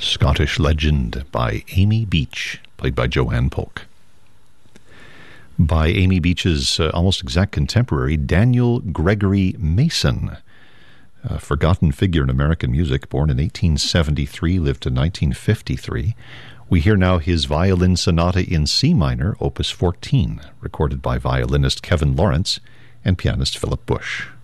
Scottish Legend by Amy Beach, played by Joanne Polk. By Amy Beach's almost exact contemporary, Daniel Gregory Mason, a forgotten figure in American music, born in 1873, lived to 1953. We hear now his Violin Sonata in C minor, Opus 14, recorded by violinist Kevin Lawrence and pianist Philip Bush.